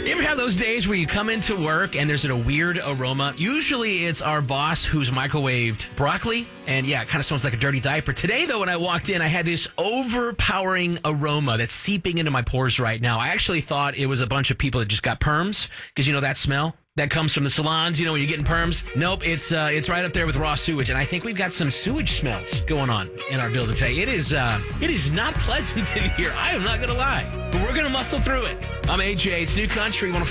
You ever have those days where you come into work and there's a weird aroma? Usually it's our boss who's microwaved broccoli, and yeah, it kind of smells like a dirty diaper. Today, though, when I walked in, I had this overpowering aroma that's seeping into my pores right now. I actually thought it was a bunch of people that just got perms, because you know that smell that comes from the salons, you know, when you're getting perms. Nope, it's right up there with raw sewage, and I think we've got some sewage smells going on in our building today. It is not pleasant in here. I am not going to lie, but we're going to muscle through it. I'm AJ. It's New Country 105.